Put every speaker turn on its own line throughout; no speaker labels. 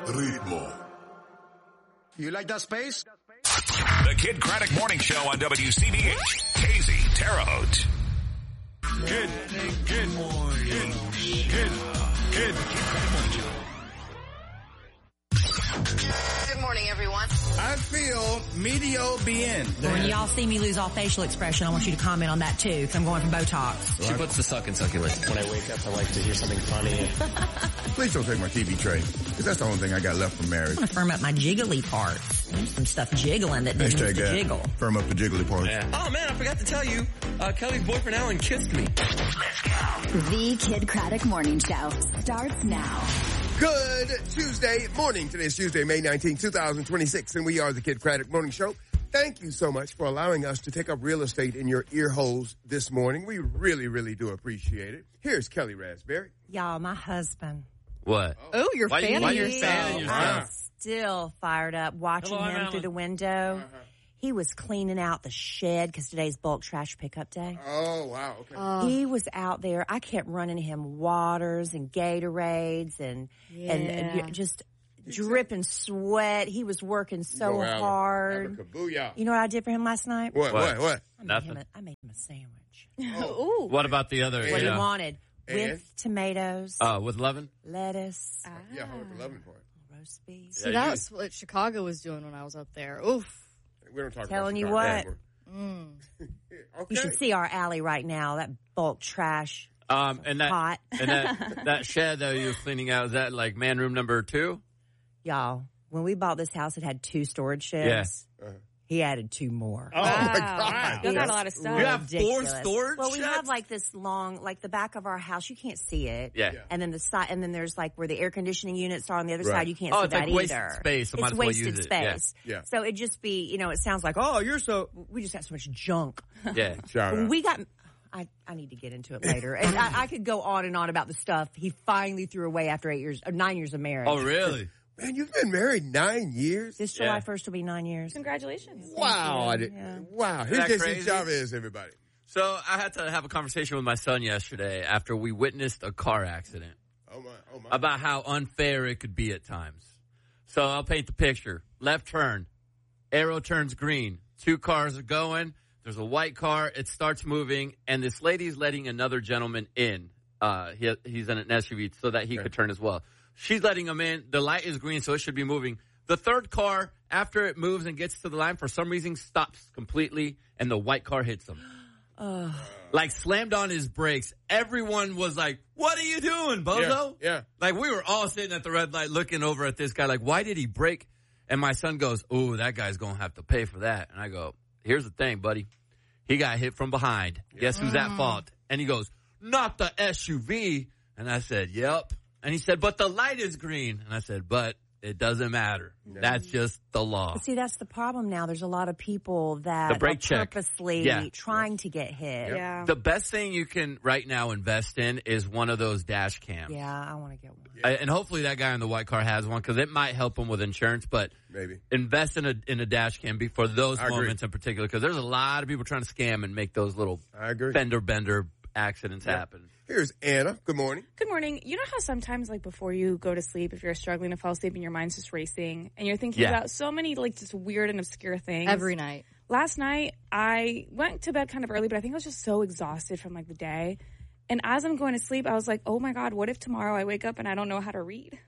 Ritmo.
You like that space?
The Kid Craddock Morning Show on WCBH. Casey, Terre Haute.
Kid morning. Kid Craddock Morning Show.
Good morning, everyone.
I feel medio bien.
When y'all see me lose all facial expression, I want you to comment on that too, because I'm going from Botox.
She puts the suck in succulent.
When I wake up, I like to hear something funny.
Please don't take my TV tray, because that's the only thing I got left from marriage.
I want to firm up my jiggly parts. There's some stuff jiggling that didn't
Hashtag
used to
that.
jiggle.
Firm up the jiggly parts.
Yeah. Oh man, I forgot to tell you, Kelly's boyfriend Alan kissed me.
Let's go.
The Kid Craddock Morning Show starts now.
Good Tuesday morning. Today is Tuesday, May 19, 2026, and we are the Kid Craddock Morning Show. Thank you so much for allowing us to take up real estate in your ear holes this morning. We really, really do appreciate it. Here's Kelly Raspberry.
Y'all, my husband.
What?
Oh, you're fanning
fanning
yourself.
I'm still fired up watching him through the window. He was cleaning out the shed because today's bulk trash pickup day.
Oh, wow. Okay.
He was out there. I kept running him waters and Gatorades and just dripping sweat. He was working so hard.
Booyah.
You know what I did for him last night?
What?
I
Nothing.
made him a sandwich.
Ooh.
What about the other?
What he
Yeah.
wanted.
And?
With tomatoes,
With lovin'?
lettuce,
Yeah, hold the 11 part.
roast beef.
See, that's what Chicago was doing when I was up there. Oof.
We don't talk
Telling
about
you
Chicago
what.
anymore. Okay.
You should see our alley right now. That bulk trash.
And that
Hot.
and that shed that you were cleaning out, is that like man room number 2?
Y'all, when we bought this house, it had 2 storage sheds.
Yeah.
He added 2 more.
Oh, my God.
You got a lot of stuff.
You have 4
Ridiculous.
storage
Well, we
sheds?
have like this long, like the back of our house. You can't see it.
Yeah.
And then the side, and then there's like where the air conditioning units are on the other
Right.
side. You can't
Oh,
see
it's
that
like wasted
either.
space, so might
It's
as well
wasted
use it. Yeah.
space.
Yeah.
So it just be, it sounds like, oh, we just got so much junk.
Yeah.
Shout out.
We got. I need to get into it later. And I could go on and on about the stuff he finally threw away after 9 years of marriage.
Oh, really?
Man, you've been married 9 years?
This July 1st will be 9 years.
Congratulations.
Wow.
Yeah.
Wow.
Isn't
Here's
that
Jason
crazy?
Chavez, everybody.
So I had to have a conversation with my son yesterday after we witnessed a car accident
Oh, my.
about how unfair it could be at times. So I'll paint the picture. Left turn. Arrow turns green. 2 cars are going. There's a white car. It starts moving, and this lady's letting another gentleman in. He's in an SUV so that he could turn as well. She's letting him in. The light is green, so it should be moving. The third car, after it moves and gets to the line, for some reason stops completely, and the white car hits him. Like slammed on his brakes. Everyone was like, what are you doing, Bozo?
Yeah.
Like we were all sitting at the red light looking over at this guy like, why did he brake? And my son goes, ooh, that guy's going to have to pay for that. And I go, here's the thing, buddy. He got hit from behind. Guess who's at fault? And he goes, not the SUV. And I said, yep. And he said, but the light is green. And I said, but it doesn't matter. That's just the law.
But see, that's the problem now. There's a lot of people that
The brake
are
check.
purposely trying to get hit.
Yeah.
The best thing you can right now invest in is one of those dash cams.
Yeah, I want to get one.
And hopefully that guy in the white car has one because it might help him with insurance. But
Maybe.
invest in a dash cam for those
I agree.
moments in particular because there's a lot of people trying to scam and make those little
I agree.
fender bender accidents happen.
Here's Anna. Good morning.
Good morning. You know how sometimes, like, before you go to sleep, if you're struggling to fall asleep and your mind's just racing and you're thinking about so many, like, just weird and obscure things?
Every night.
Last night, I went to bed kind of early, but I think I was just so exhausted from, like, the day. And as I'm going to sleep, I was like, oh, my God, what if tomorrow I wake up and I don't know how to read?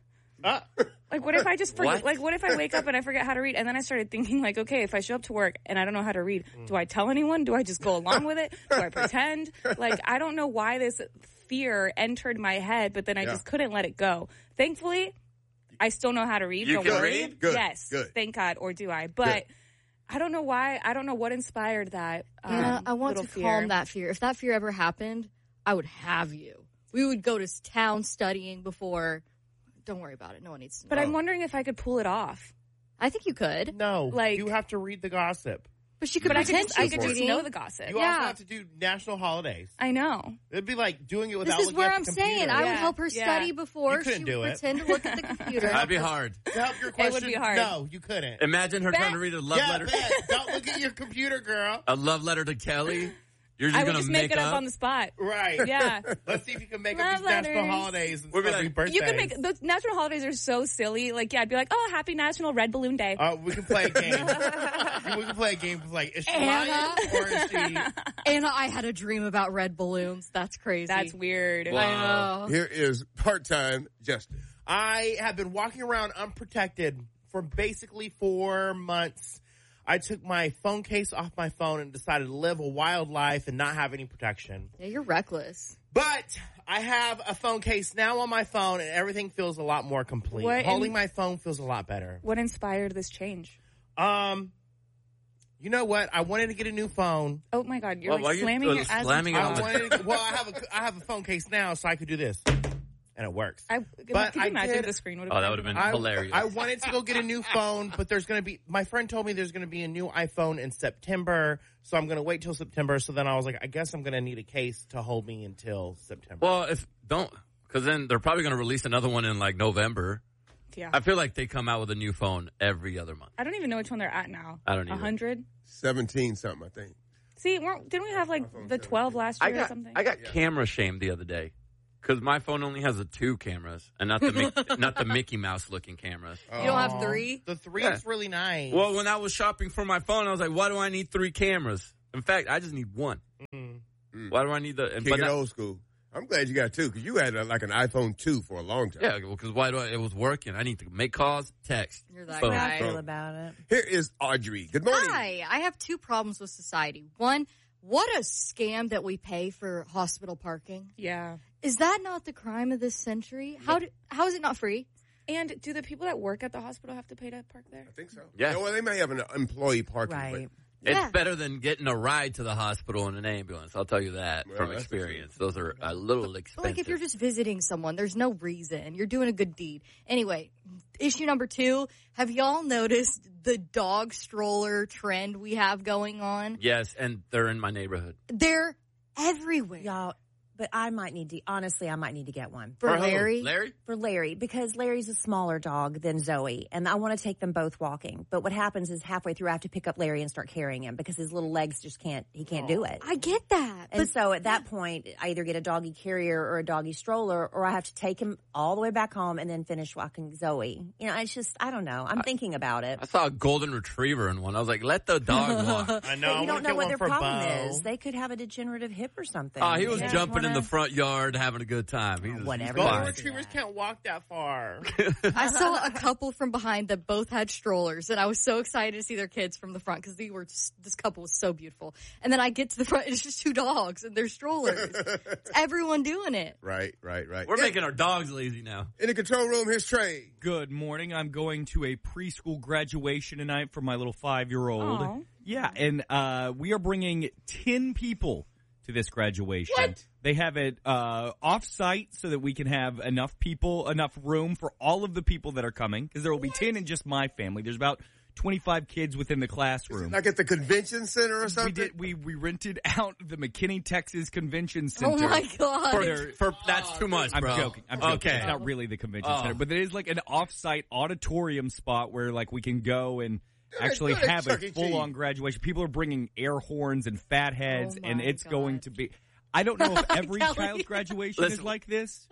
Like, what if I just forget? Like, what if I wake up and I forget how to read? And then I started thinking, like, okay, if I show up to work and I don't know how to read, do I tell anyone? Do I just go along with it? Do I pretend? Like, I don't know why this fear entered my head, but then I just couldn't let it go. Thankfully, I still know how to read.
You
don't
can
worry.
read?
Good.
Yes.
Good.
Thank God. Or do I? But I don't know why. I don't know what inspired that.
I want to
little
calm
fear.
that fear. If that fear ever happened, I would have you. We would go to town studying before. Don't worry about it. No one needs to know.
But I'm wondering if I could pull it off.
I think you could.
No,
Like-
you have to read the gossip.
But she could
But I could
pretend
just,
she
I
was
could just
reading.
know the gossip.
You also have to do national holidays.
I know.
It'd be like doing it without
This is
looking
where
at
I'm
the
saying
computer.
I would
Yeah.
help her study before
You couldn't
she
do
would
it.
pretend to look at the computer.
That'd be hard.
To help your question,
would be hard.
No, you couldn't.
Imagine her trying to read a love letter.
Bet. Don't look at your computer, girl.
A love letter to Kelly. You're
I
just
would
gonna
just make it up on the spot.
Right.
Yeah.
Let's see if you can make
Love
up these national
letters.
holidays and
We'll be
stuff,
like,
birthdays.
You can make the national holidays are so silly. Like, yeah, I'd be like, oh, happy National Red Balloon Day.
We can play a game. We can play a game of like, is she lying or is she?
Anna, I had a dream about red balloons. That's crazy.
That's weird.
I know.
Here is part-time Justin.
I have been walking around unprotected for basically 4 months. I took my phone case off my phone and decided to live a wild life and not have any protection.
Yeah, you're reckless.
But I have a phone case now on my phone and everything feels a lot more complete. Holding my phone feels a lot better.
What inspired this change?
You know what? I wanted to get a new phone.
Oh my God, you're like slamming your ass.
I have a phone case now, so I could do this, and it works.
Could you imagine if the screen would have?
Oh, that would have been hilarious.
I wanted to go get a new phone, but my friend told me there's going to be a new iPhone in September, so I'm going to wait till September. So then I was like, I guess I'm going to need a case to hold me until September.
Well, because then they're probably going to release another one in like November.
Yeah.
I feel like they come out with a new phone every other month.
I don't even know which one they're at now.
I don't either.
100?
17 something, I think.
See, didn't we have like the 12 last year or something?
I got camera shamed the other day because my phone only has the 2 cameras and not the Mickey Mouse looking cameras.
You don't have 3?
The 3 is really nice.
Well, when I was shopping for my phone, I was like, why do I need 3 cameras? In fact, I just need 1. Why do I need the...
Kick it old school. I'm glad you got 2 because you had like an iPhone 2 for a long time.
Yeah, because it was working. I need to make calls, text.
You're that
phone.
guy.
I feel about it.
Here is Audrey. Good morning.
Hi. I have 2 problems with society. One, what a scam that we pay for hospital parking.
Yeah.
Is that not the crime of this century? How is it not free?
And do the people that work at the hospital have to pay to park there?
I think so.
Yeah.
Well, they may have an employee parking.
Right.
It's better than getting a ride to the hospital in an ambulance. I'll tell you that from experience. Those are a little expensive.
Like if you're just visiting someone, there's no reason. You're doing a good deed. Anyway, issue number 2, have y'all noticed the dog stroller trend we have going on?
Yes, and they're in my neighborhood.
They're everywhere.
Y'all, but I might need to get one.
For Larry?
Larry?
For Larry, because Larry's a smaller dog than Zoe, and I want to take them both walking. But what happens is halfway through I have to pick up Larry and start carrying him because his little legs just can't do it.
I get that.
And so at that point, I either get a doggy carrier or a doggy stroller, or I have to take him all the way back home and then finish walking Zoe. You know, it's just, I don't know. I'm thinking about it.
I saw a golden retriever in one. I was like, let the dog walk.
I know.
But you don't know what their problem
Bo.
is. They could have a degenerative hip or something.
Oh, he was jumping in the front yard having a good time.
Whatever.
Golden retrievers can't walk that far.
I saw a couple from behind that both had strollers, and I was so excited to see their kids from the front because this couple was so beautiful. And then I get to the front, and it's just 2 dogs and their strollers. It's everyone doing it.
Right.
We're making our dogs lazy now.
In the control room, here's Trey.
Good morning. I'm going to a preschool graduation tonight for my little 5-year-old.
Aww.
Yeah, and we are bringing 10 people to this graduation.
What?
They have it off-site so that we can have enough room for all of the people that are coming, because there will be 10 in just my family. There's about 25 kids within the classroom.
Like at the convention center or something?
We rented out the McKinney, Texas Convention Center.
Oh my God.
That's too much,
I'm
bro.
joking.
Okay.
It's not really the convention center, but it is like an off-site auditorium spot where like we can go and actually have a full-on graduation. People are bringing air horns and fat heads, and it's going to be... I don't know if every child's graduation is like this.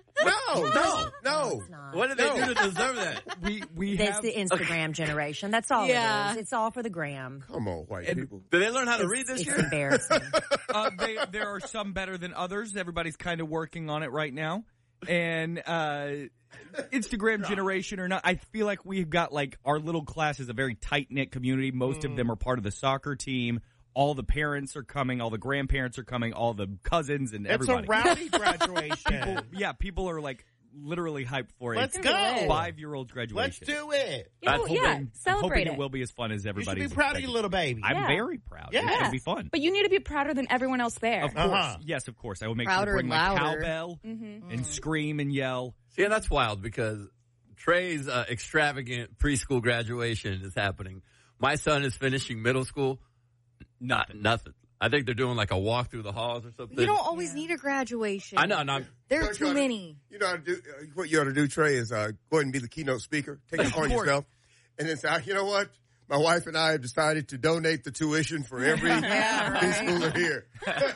No.
What did they do to deserve that?
It's the Instagram generation. That's all it is. It's all for the gram.
Come on, white people.
Did they learn how to read this year?
It's embarrassing.
There are some better than others. Everybody's kind of working on it right now. And Instagram generation or not, I feel like we've got like our little class is a very tight-knit community. Most of them are part of the soccer team. All the parents are coming. All the grandparents are coming. All the cousins and everybody.
It's a rowdy graduation.
People are like literally hyped for it.
Let's go.
5-year-old graduation.
Let's do it.
I'm
celebrate
hoping it will be as fun as everybody.
You should be proud of your little baby.
I'm very proud.
Yeah.
It's going to be fun.
But you need to be prouder than everyone else there.
Of course. Yes, of course. I will make sure to bring my cowbell and scream and yell.
See, and that's wild because Trey's extravagant preschool graduation is happening. My son is finishing middle school. Nothing. I think they're doing like a walk through the halls or something.
You don't always need a graduation.
I know. No,
there are too many.
You know how to do, what you ought to do, Trey, is go ahead and be the keynote speaker. Take it upon yourself. And then say, you know what? My wife and I have decided to donate the tuition for every preschooler here.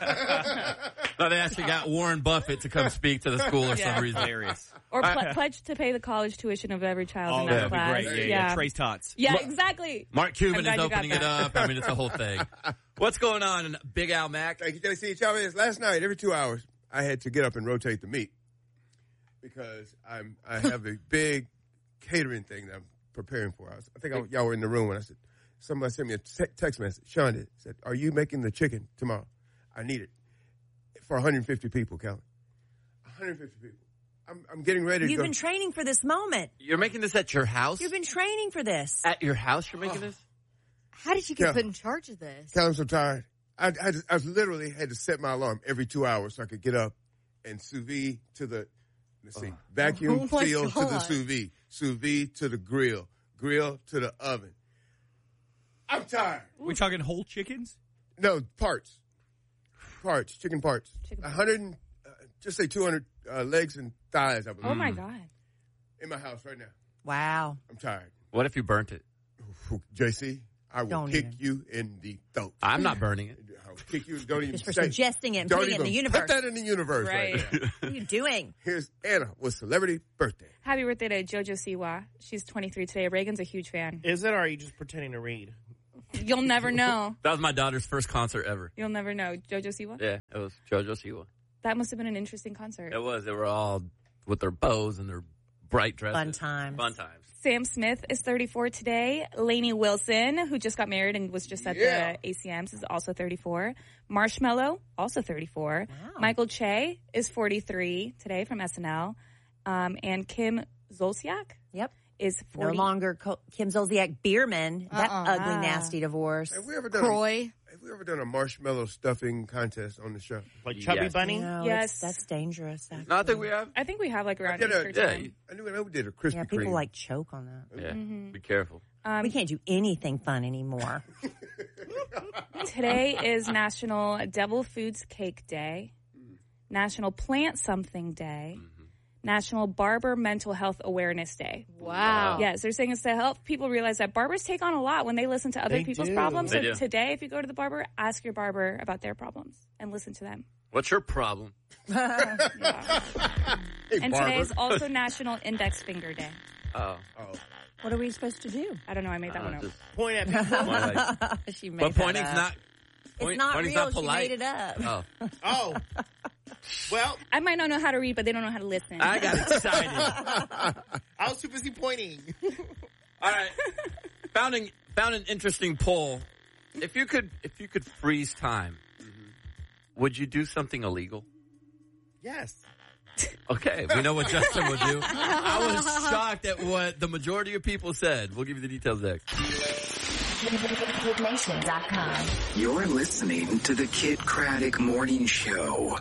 No, they actually got Warren Buffett to come speak to the school or some reason.
Hilarious.
Or pledge to pay the college tuition of every child in that
that'd
class.
be great. Yeah. Trace Tots.
Yeah, exactly.
Mark Cuban
I'm
is
glad you got
opening it
that.
up. I mean, it's a whole thing. What's going on, Big Al Mac?
Thank you, JC. Chavez. Last night, every 2 hours, I had to get up and rotate the meat because I have a big catering thing that I'm preparing for. I think y'all were in the room when I said, somebody sent me a text message. Sean said, "Are you making the chicken tomorrow? I need it for 150 people, Calvin. 150 people. I'm getting ready to
You've
go."
been training for this moment.
You're making this at your house?
You've been training for this.
At your house you're making this?
How did you get put in charge of this?
Calvin, I'm so tired. I literally had to set my alarm every 2 hours so I could get up and sous vide to the, vacuum seal to the sous vide to the grill to the oven. I'm tired.
We talking whole chickens?
No, parts, chicken parts. 100, just say 200 legs and thighs, I believe.
Oh, my God.
In my house right now.
Wow.
I'm tired.
What if you burnt it?
JC, I will
Don't
kick
even.
you in the throat.
I'm not burning it.
I'll kick you. Don't even
Just for
say.
suggesting it and
Don't
putting it in
even
the universe.
Put that in the universe right now.
What are you doing?
Here's Anna with celebrity birthday.
Happy birthday to JoJo Siwa. She's 23 today. Reagan's a huge fan.
Is it, or are you just pretending to read?
You'll never know.
That was my daughter's first concert ever.
You'll never know. JoJo Siwa?
Yeah, it was JoJo Siwa.
That must have been an interesting concert.
It was. They were all with their bows and their bright dresses.
Fun times.
Fun times.
Sam Smith is 34 today. Lainey Wilson, who just got married and was just at the ACMs, is also 34. Marshmello, also 34.
Wow.
Michael Che is 43 today from SNL. And Kim Zolciak is 40.
No longer Kim Zolciak Bierman. That ugly, nasty divorce.
Have we ever done Have we ever done a marshmallow stuffing contest on the show?
Like Chubby Bunny?
No,
Yes.
That's dangerous. Actually.
No, I think we have.
I think we have like around
I did
Easter time.
I knew we did a Krispy
Yeah, people
Kreme.
like choke on that.
Yeah, be careful.
We can't do anything fun anymore.
Today is National Devil Foods Cake Day, National Plant Something Day, National Barber Mental Health Awareness Day.
Wow.
Yes, they're saying it's to help people realize that barbers take on a lot when they listen to other
They
people's
do.
problems.
They
So
do.
today, if you go to the barber, ask your barber about their problems and listen to them.
What's your problem?
And today
barber.
is also National Index Finger Day.
Oh.
What are we supposed to do?
I don't know. I made that one up.
Just
Point at people.
She made
but
that
pointing's
up.
not.
It's not
pointing's
real.
not polite.
She made it up.
Oh,
Oh. Well,
I might not know how to read, but they don't know how to listen.
I got excited.
I was too busy pointing.
All right, found an interesting poll. If you could freeze time, would you do something illegal?
Yes.
Okay, we know what Justin would do. I was shocked at what the majority of people said. We'll give you the details next.
KidNation.com.
You're listening to the Kid Craddock Morning Show.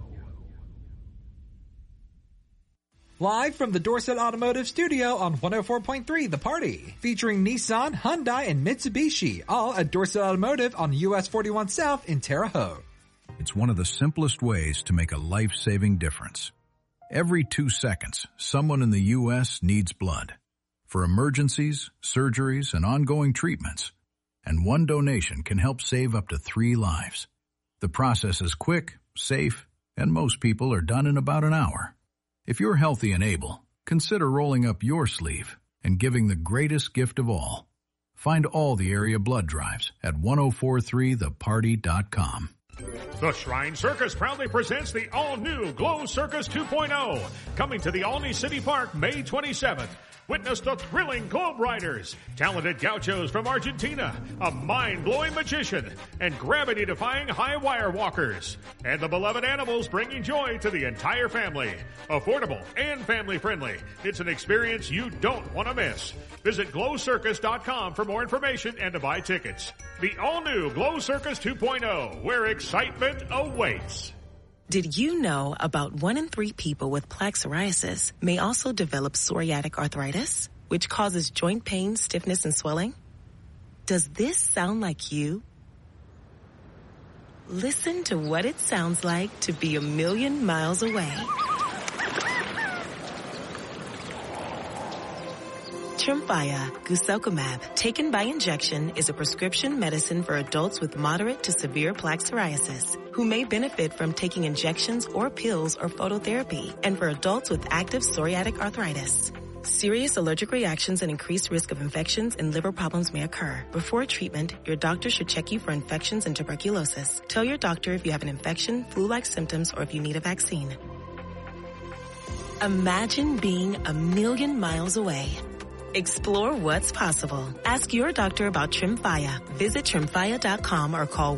Live from the Dorset Automotive Studio on 104.3 The Party, featuring Nissan, Hyundai, and Mitsubishi, all at Dorset Automotive on US 41 South in Terre Haute.
It's one of the simplest ways to make a life-saving difference. Every 2 seconds, someone in the U.S. needs blood for emergencies, surgeries, and ongoing treatments. And one donation can help save up to 3 lives. The process is quick, safe, and most people are done in about an hour. If you're healthy and able, consider rolling up your sleeve and giving the greatest gift of all. Find all the area blood drives at 1043theparty.com.
The Shrine Circus proudly presents the all-new Glow Circus 2.0, coming to the Alney City Park May 27th. Witness the thrilling Globe Riders, talented gauchos from Argentina, a mind-blowing magician, and gravity-defying high-wire walkers. And the beloved animals bringing joy to the entire family. Affordable and family-friendly. It's an experience you don't want to miss. Visit glowcircus.com for more information and to buy tickets. The all-new Glow Circus 2.0, where excitement awaits.
Did you know about 1 in 3 people with plaque psoriasis may also develop psoriatic arthritis, which causes joint pain, stiffness, and swelling? Does this sound like you? Listen to what it sounds like to be 1,000,000 miles away. Tremfya, guselkumab, taken by injection, is a prescription medicine for adults with moderate to severe plaque psoriasis who may benefit from taking injections or pills or phototherapy, and for adults with active psoriatic arthritis. Serious allergic reactions and increased risk of infections and liver problems may occur. Before treatment, your doctor should check you for infections and tuberculosis. Tell your doctor if you have an infection, flu-like symptoms, or if you need a vaccine. Imagine being 1,000,000 miles away. Explore what's possible. Ask your doctor about Tremfya. Visit Tremfya.com or call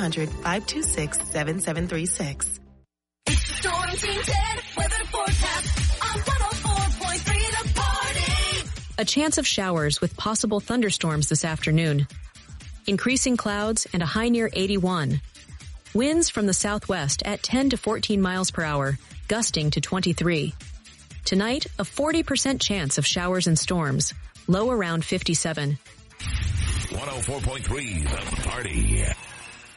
1-800-526-7736.
Storm Team 10 weather forecast on 104.3 The Party.
A chance of showers with possible thunderstorms this afternoon. Increasing clouds and a high near 81. Winds from the southwest at 10 to 14 miles per hour, gusting to 23. Tonight, a 40% chance of showers and storms, low around 57.
104.3 The Party.